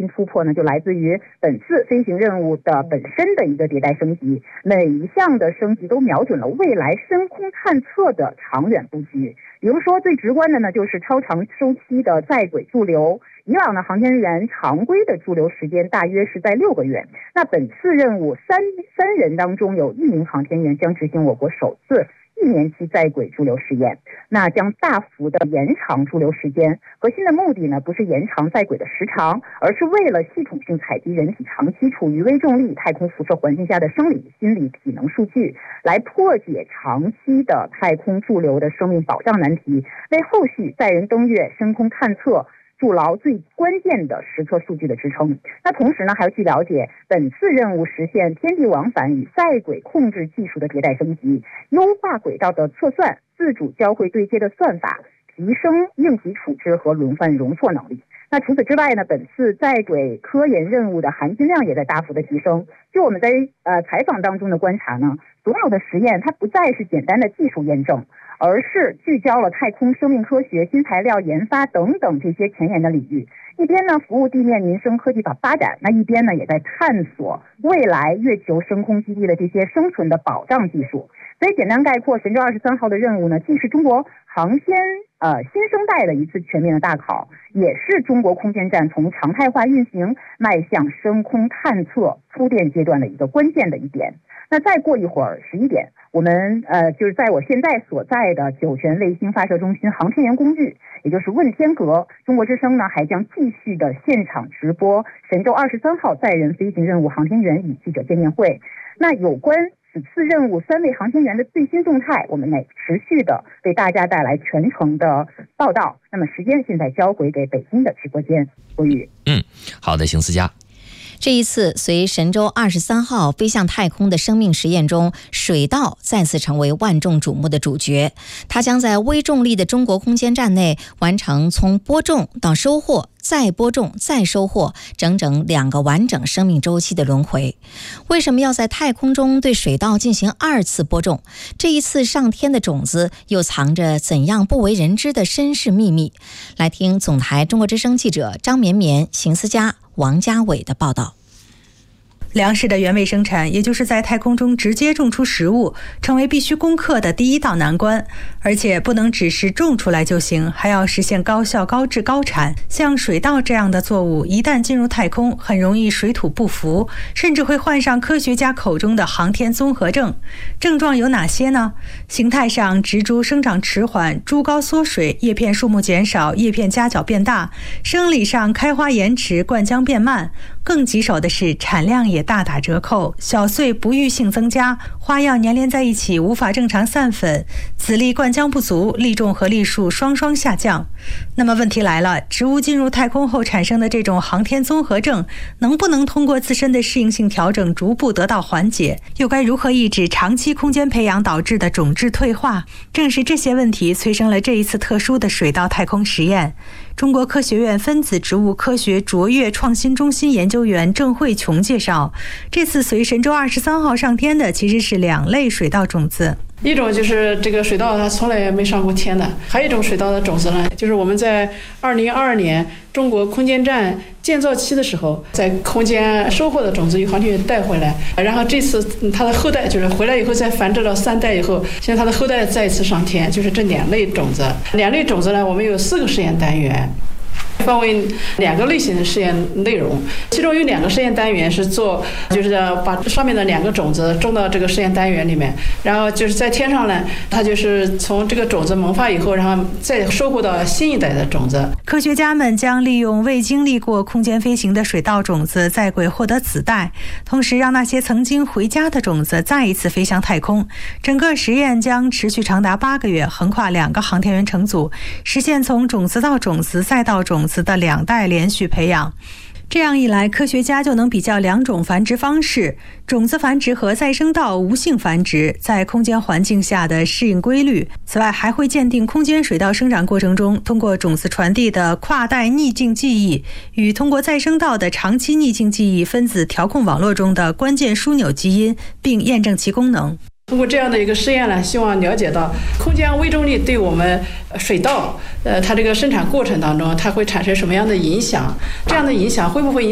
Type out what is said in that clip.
新突破呢，就来自于本次飞行任务的本身的一个迭代升级，每一项的升级都瞄准了未来深空探测的长远布局。比如说最直观的呢，就是超长周期的在轨驻留。以往呢，航天员常规的驻留时间大约是在6个月。那本次任务三人当中有1名航天员将执行我国首次1年期在轨驻留实验，那将大幅的延长驻留时间。核心的目的呢，不是延长在轨的时长，而是为了系统性采集人体长期处于微重力太空辐射环境下的生理、心理、体能数据，来破解长期的太空驻留的生命保障难题，为后续载人登月、深空探测筑牢最关键的实测数据的支撑。那同时呢，还要去了解本次任务实现天地往返与在轨控制技术的迭代升级，优化轨道的测算、自主交会对接的算法，提升应急处置和轮换容错能力。那除此之外呢，本次在轨科研任务的含金量也在大幅的提升。就我们在采访当中的观察呢，所有的实验它不再是简单的技术验证，而是聚焦了太空生命科学、新材料研发等等这些前沿的领域。一边呢服务地面民生科技的发展，那一边呢也在探索未来月球深空基地的这些生存的保障技术。所以简单概括，神舟23号的任务呢，既是中国航天新生代的一次全面的大考，也是中国空间站从常态化运行迈向深空探测铺垫阶段的一个关键的一点。那再过一会儿11点，我们就是在我现在所在的酒泉卫星发射中心航天员公寓，也就是问天阁，中国之声呢还将继续的现场直播神舟23号载人飞行任务航天员与记者见面会。那有关此次任务3位航天员的最新动态，我们也持续的为大家带来全程的报道。那么时间现在交回给北京的直播间，郭宇。 好的，邢思佳。 这一次随神舟23号飞向太空的生命实验中，水稻再次成为万众瞩目的主角。它将在微重力的中国空间站内完成从播种到收获、再播种再收获整整2个完整生命周期的轮回。为什么要在太空中对水稻进行2次播种？这一次上天的种子又藏着怎样不为人知的身世秘密？来听总台中国之声记者张绵绵、邢思佳、王家伟的报道。 粮食的原位生产，也就是在太空中直接种出食物，成为必须攻克的第一道难关。而且不能只是种出来就行，还要实现高效、高质、高产。像水稻这样的作物，一旦进入太空，很容易水土不服，甚至会患上科学家口中的航天综合症。症状有哪些呢？形态上，植株生长迟缓，株高缩水，叶片数目减少，叶片夹角变大；生理上，开花延迟，灌浆变慢。更棘手的是，产量也大打折扣，小穗不育性增加，花样粘连在一起，无法正常散粉，籽粒灌浆不足，粒重和粒数双双下降。那么问题来了，植物进入太空后产生的这种航天综合症，能不能通过自身的适应性调整逐步得到缓解？又该如何抑制长期空间培养导致的种质退化？正是这些问题催生了这一次特殊的水稻太空实验。中国科学院分子植物科学卓越创新中心研究员郑慧琼介绍，这次随神舟23号上天的其实是2类水稻种子。 一种就是这个水稻它从来没上过天的，还有一种水稻的种子呢，就是我们在2022年中国空间站建造期的时候，在空间收获的种子由航天员带回来，然后这次它的后代就是回来以后再繁殖了3代以后，现在它的后代再一次上天，就是这2类种子。2类种子呢，我们有4个实验单元，分为2个类型的实验内容，其中有2个实验单元是做，就是把上面的2个种子种到这个实验单元里面，然后就是在天上呢，它就是从这个种子萌发以后，然后再收获到新一代的种子。 科学家们将利用未经历过空间飞行的水稻种子在轨获得子代，同时让那些曾经回家的种子再一次飞向太空。整个实验将持续长达8个月，横跨2个航天员乘组，实现从种子到种子再到种子的2代连续培养。这样一来，科学家就能比较2种繁殖方式，种子繁殖和再生稻无性繁殖在空间环境下的适应规律。此外，还会鉴定空间水稻生长过程中通过种子传递的跨代逆境记忆与通过再生稻的长期逆境记忆分子调控网络中的关键枢纽基因，并验证其功能。 通过这样的一个实验呢，希望了解到空间微重力对我们水稻它这个生产过程当中它会产生什么样的影响，这样的影响会不会